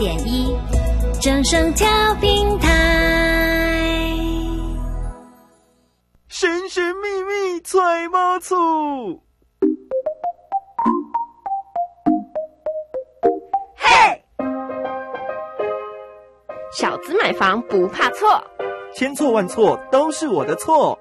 104.1正声调频台。 神神秘秘揣猫醋， 嘿，小资买房不怕错， 千错万错都是我的错。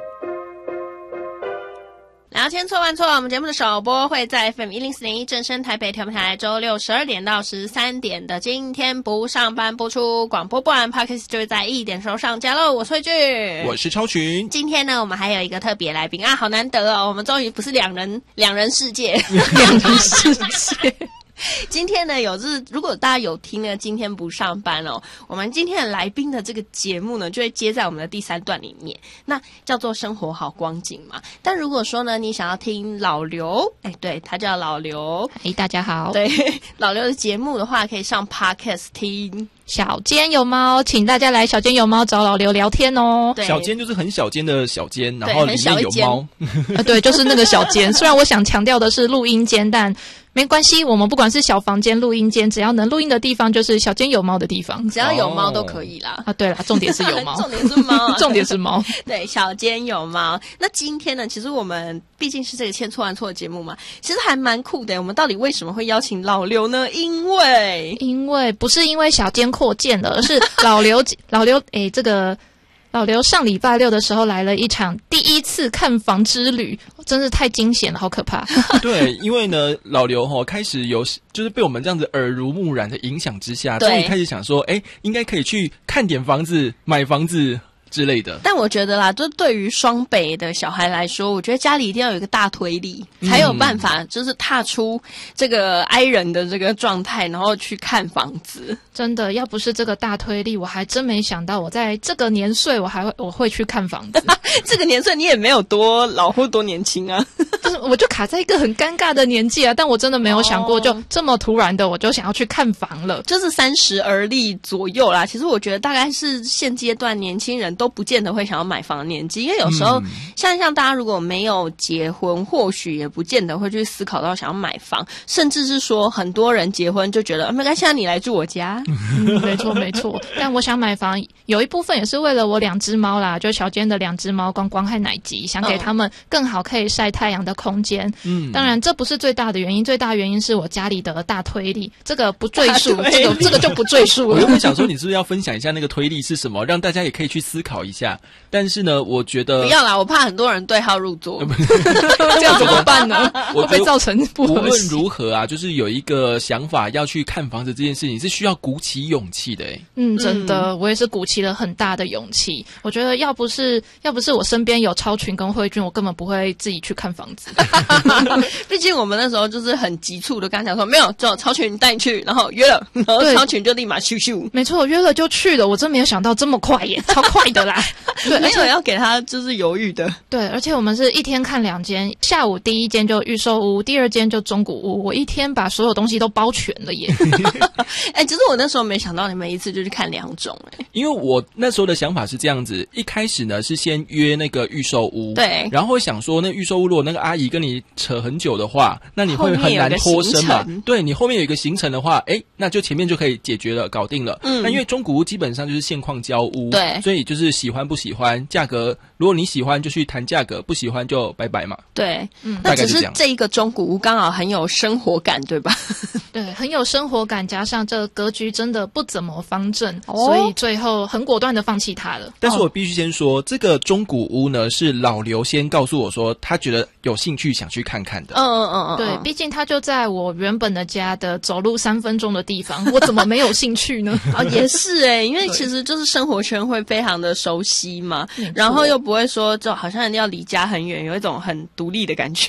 聊千错万错，我们节目的首播会在 FM 104.1正声台北调频台，周六12点到13点的今天不上班播出，广播不完 Podcast 就会在1点时候上架喽。我是慧俊， 我是超群。 今天呢，我们还有一个特别来宾啊，好难得哦，我们终于不是两人世界， 两人世界。 今天呢，如果大家有听呢，今天不上班哦，我们今天的来宾的这个节目呢，就会接在我们的第3段里面，那叫做生活好光景嘛。但如果说呢，你想要听老刘，对，他叫老刘， 大家好， 对，老刘的节目的话，可以上 Podcast 听。 小间有猫，请大家来小间有猫找老刘聊天哦。 对， 小间就是很小间的小间，然后里面有猫。 对，就是那个小间。虽然我想强调的是录音间，但没关系，我们不管是小房间、录音间，只要能录音的地方，就是小间有猫的地方。 只要有猫都可以啦。 对啦，重点是有猫， 重点是猫、啊， 重点是猫。 对，小间有猫。那今天呢，其实我们毕竟是这个千错万错的节目嘛，其实还蛮酷的。我们到底为什么会邀请老刘呢？因为不是因为小间扩建了，而是老刘这个老刘上礼拜6的时候来了一场第一次看房之旅，真是太惊险了，好可怕。 对，因为呢，老刘开始就是被我们这样子耳濡目染的影响之下，终于开始想说，应该可以去看点房子、买房子之类的。 但我觉得啦，就对于双北的小孩来说，我觉得家里一定要有一个大推力，才有办法就是踏出这个哀人的这个状态，然后去看房子。 真的，要不是这个大推力，我还真没想到我在这个年岁我会去看房子。 这个年岁你也没有多老或多年轻啊， 就是我就卡在一个很尴尬的年纪啊，但我真的没有想过就这么突然的我就想要去看房了， 就是30而立左右啦。其实我觉得大概是现阶段年轻人都不见得会想要买房的年纪，因为有时候像大家如果没有结婚，或许也不见得会去思考到想要买房，甚至是说很多人结婚就觉得没关系，你来住我家。 没错。但我想买房有一部分也是为了我2只猫啦，就小间的2只猫光光和奶吉，想给他们更好可以晒太阳的空间。当然这不是最大的原因，最大的原因是我家里的大推力，这个不赘述，这个就不赘述了。 我原本想说你是不是要分享一下那个推力是什么，让大家也可以去思考一下。但是呢，我觉得不要啦，我怕很多人对号入座。 这样怎么办呢？我会造成不和谐。 无论如何啊，就是有一个想法要去看房子这件事情是需要鼓起勇气的。 真的，我也是鼓起了很大的勇气。我觉得要不是我身边有超群跟慧君，我根本不会自己去看房子。 毕竟我们那时候就是很急促的跟他讲说，没有，就超群带你去，然后约了，然后超群就立马咻咻。 没错，约了就去了，我真没有想到这么快耶，超快的啦。 对，没有要给他就是犹豫的。 对，而且我们是一天看2间，下午第一间就预售屋，第2间就中古屋，我一天把所有东西都包全了耶。 其实我那时候没想到你们一次就去看2种。 因为我那时候的想法是这样子，一开始呢是先约那个预售屋， 对， 然后会想说那预售屋如果那个阿姨跟你扯很久的话，那你会很难脱身嘛。对，你后面有一个行程的话，那就前面就可以解决了，搞定了。那因为中古屋基本上就是现况交屋， 对， 所以就是喜欢不喜欢，价格如果你喜欢就去谈价格，不喜欢就拜拜嘛。 对，那只是这一个中古屋刚好很有生活感，对吧？ 对，很有生活感，加上这个格局真的不怎么方正，所以最后很果断的放弃它了。 但是我必须先说，这个中古屋呢是老刘先告诉我说他觉得有兴趣想去看看的。 对，毕竟他就在我原本的家的走路3分钟的地方，我怎么没有兴趣呢？ 也是因为其实就是生活圈会非常的熟悉嘛，然后又不会说就好像要离家很远，有一种很独立的感觉。